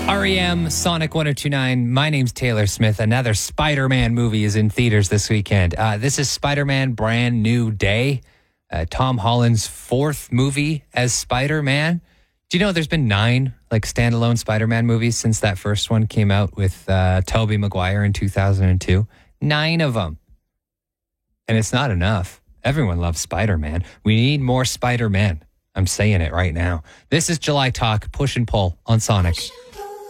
REM, Sonic 1029. My name's Taylor Smith. Another Spider-Man movie is in theaters this weekend. This is Spider-Man Brand New Day, Tom Holland's fourth movie as Spider-Man. Do you know there's been 9 standalone Spider-Man movies since that first one came out with Tobey Maguire in 2002? 9 of them. And it's not enough. Everyone loves Spider-Man. We need more Spider-Man. I'm saying it right now. This is July Talk, Push and Pull on Sonic.